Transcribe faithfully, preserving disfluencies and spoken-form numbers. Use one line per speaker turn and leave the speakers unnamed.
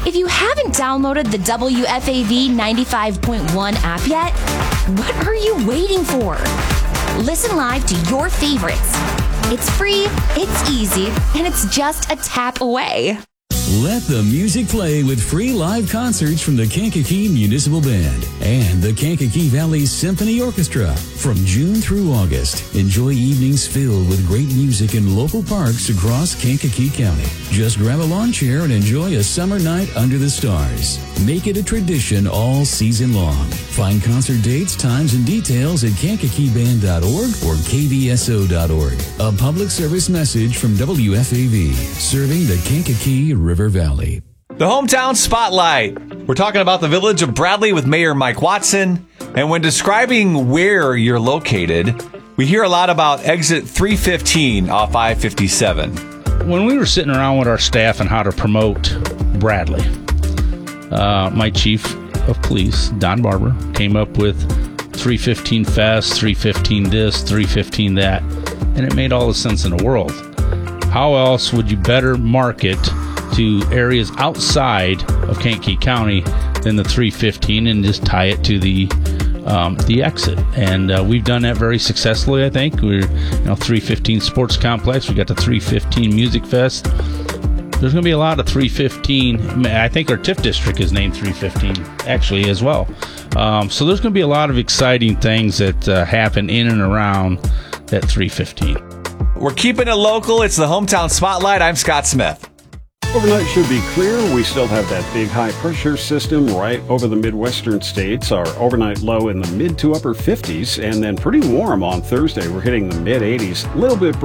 If you haven't downloaded the W F A V ninety-five point one app yet, what are you waiting for? Listen live to your favorites. It's free, it's easy, and it's just a tap away.
Let the music play with free live concerts from the Kankakee Municipal Band and the Kankakee Valley Symphony Orchestra from June through August. Enjoy evenings filled with great music in local parks across Kankakee County. Just grab a lawn chair and enjoy a summer night under the stars. Make it a tradition all season long. Find concert dates, times, and details at kankakee band dot org or k v s o dot org. A public service message from W F A V, serving the Kankakee River Valley.
The Hometown Spotlight. We're talking about the village of Bradley with Mayor Mike Watson. And when describing where you're located, we hear a lot about exit three fifteen off I fifty-seven.
When we were sitting around with our staff on how to promote Bradley, uh, my chief of police, Don Barber, came up with three fifteen Fest, three fifteen this, three fifteen that, and it made all the sense in the world. How else would you better market to areas outside of Kankakee County than the three fifteen and just tie it to the um, the exit? And uh, we've done that very successfully, I think. We're, you know, three fifteen Sports Complex. We got the three fifteen Music Fest. There's going to be a lot of three fifteen. I think our TIF district is named three fifteen, actually, as well. Um, so there's going to be a lot of exciting things that uh, happen in and around that three fifteen.
We're keeping it local. It's the Hometown Spotlight. I'm Scott Smith.
Overnight should be clear. We still have that big high pressure system right over the Midwestern states. Our overnight low in the mid to upper fifties, and then pretty warm on Thursday. We're hitting the mid eighties. A little bit